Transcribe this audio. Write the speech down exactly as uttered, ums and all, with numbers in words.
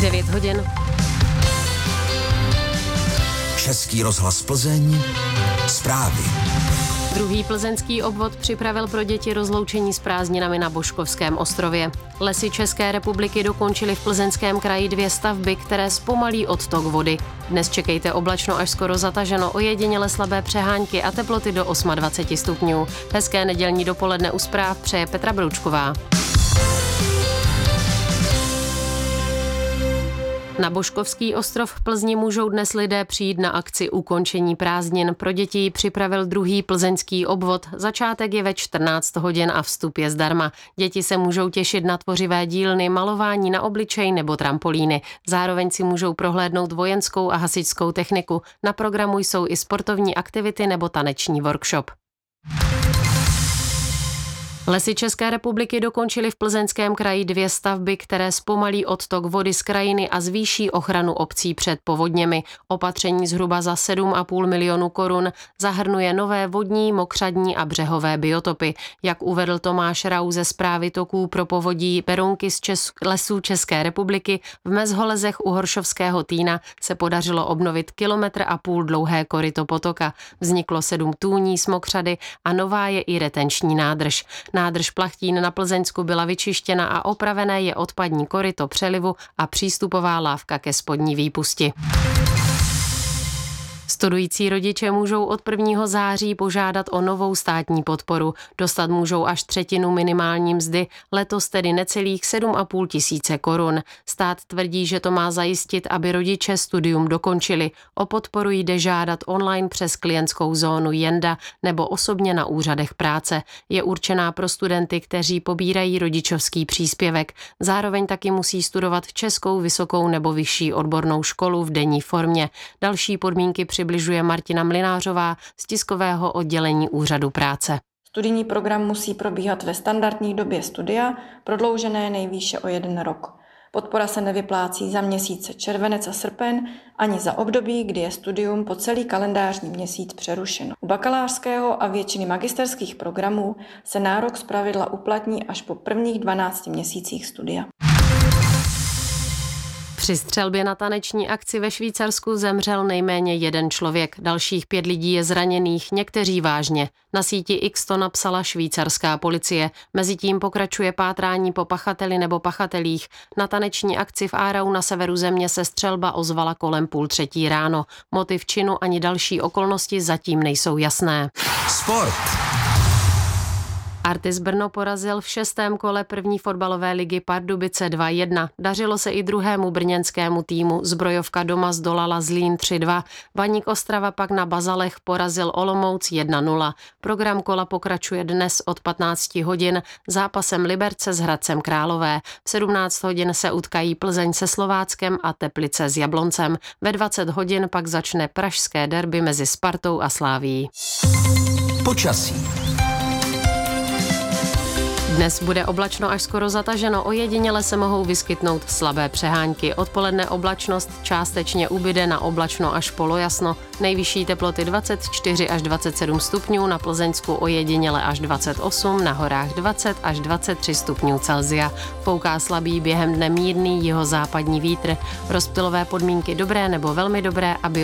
devět hodin. Český rozhlas Plzeň. Zprávy. Druhý plzeňský obvod připravil pro děti rozloučení s prázdninami na Božkovském ostrově. Lesy České republiky dokončily v Plzeňském kraji dvě stavby, které zpomalí odtok vody. Dnes čekejte oblačno až skoro zataženo, ojediněle slabé přehánky a teploty do dvacet osm stupňů. Hezké nedělní dopoledne u zpráv přeje Petra Broučková. Na Božkovský ostrov v Plzni můžou dnes lidé přijít na akci ukončení prázdnin. Pro děti ji připravil druhý plzeňský obvod. Začátek je ve čtrnáct hodin a vstup je zdarma. Děti se můžou těšit na tvořivé dílny, malování na obličej nebo trampolíny. Zároveň si můžou prohlédnout vojenskou a hasičskou techniku. Na programu jsou i sportovní aktivity nebo taneční workshop. Lesy České republiky dokončily v Plzeňském kraji dvě stavby, které zpomalí odtok vody z krajiny a zvýší ochranu obcí před povodněmi. Opatření zhruba za sedm a půl milionu korun zahrnuje nové vodní, mokřadní a břehové biotopy. Jak uvedl Tomáš Rau ze Správy toků pro povodí Berounky z Čes- lesů České republiky, v Mezholezech u Horšovského Týna se podařilo obnovit kilometr a půl dlouhé koryto potoka. Vzniklo sedm tůní s mokřady a nová je i retenční nádrž. Nádrž Plachtín na Plzeňsku byla vyčištěna a opravené je odpadní koryto přelivu a přístupová lávka ke spodní výpusti. Studující rodiče můžou od prvního září požádat o novou státní podporu. Dostat můžou až třetinu minimální mzdy, letos tedy necelých sedm a půl tisíce korun. Stát tvrdí, že to má zajistit, aby rodiče studium dokončili. O podporu jde žádat online přes klientskou zónu Jenda nebo osobně na úřadech práce. Je určená pro studenty, kteří pobírají rodičovský příspěvek. Zároveň taky musí studovat českou vysokou nebo vyšší odbornou školu v denní formě. Další podmínky přibližuje Martina Mlynářová z tiskového oddělení Úřadu práce. Studijní program musí probíhat ve standardní době studia, prodloužené nejvýše o jeden rok. Podpora se nevyplácí za měsíce červenec a srpen ani za období, kdy je studium po celý kalendářní měsíc přerušeno. U bakalářského a většiny magisterských programů se nárok zpravidla uplatní až po prvních dvanácti měsících studia. Při střelbě na taneční akci ve Švýcarsku zemřel nejméně jeden člověk, dalších pět lidí je zraněných, někteří vážně. Na síti X to napsala švýcarská policie. Mezitím pokračuje pátrání po pachateli nebo pachatelích. Na taneční akci v Aarau na severu země se střelba ozvala kolem půl třetí ráno. Motiv činu ani další okolnosti zatím nejsou jasné. Sport. Artis Brno porazil v šestém kole první fotbalové ligy Pardubice dva jedna. Dařilo se i druhému brněnskému týmu. Zbrojovka doma zdolala Zlín tři dva. Baník Ostrava pak na Bazalech porazil Olomouc jedna nula. Program kola pokračuje dnes od patnáct hodin zápasem Liberce s Hradcem Králové. V sedmnáct hodin se utkají Plzeň se Slováckem a Teplice s Jabloncem. Ve dvacet hodin pak začne pražské derby mezi Spartou a Slavií. Počasí. Dnes bude oblačno až skoro zataženo, ojediněle se mohou vyskytnout slabé přehánky. Odpoledne oblačnost částečně ubyde na oblačno až polojasno. Nejvyšší teploty dvacet čtyři až dvacet sedm stupňů, na Plzeňsku ojediněle až dvacet osm, na horách dvacet až dvacet tři stupňů Celsia. Fouká slabý během dne mírný jihozápadní vítr. Rozptylové podmínky dobré nebo velmi dobré, aby